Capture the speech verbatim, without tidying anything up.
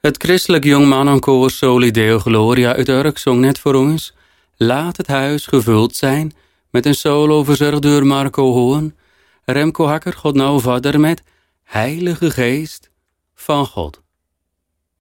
Het christelijk jongmannenkoor Soli Deo Gloria uit Urk zong net voor ons: Laat het huis gevuld zijn, met een solo verzorgd door Marco Hoorn. Remco Hakker God nou verder met Heilige Geest van God.